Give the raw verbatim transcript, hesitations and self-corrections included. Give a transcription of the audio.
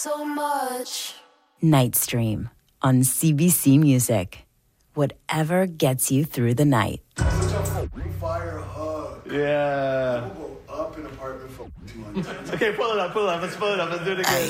So much. Nightstream on C B C Music. Whatever gets you through the night. Fire hug. Yeah. We'll go up an apartment for two hundred. Okay, pull it up, pull it up. Let's pull it up. Let's do it again.